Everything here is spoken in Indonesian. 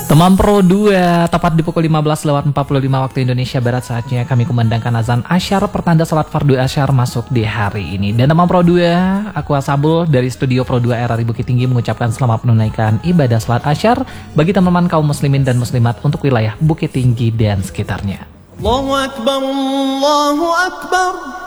Teman Pro 2, tepat di pukul 15:45 waktu Indonesia Barat, saatnya kami kumandangkan azan asyar pertanda salat fardu asyar masuk di hari ini. Dan teman Pro 2, aku Asabul dari studio Pro 2 RRI Bukit Tinggi mengucapkan selamat menunaikan ibadah salat asyar bagi teman-teman kaum muslimin dan muslimat untuk wilayah Bukit Tinggi dan sekitarnya. Allahu Akbar, Allahu Akbar.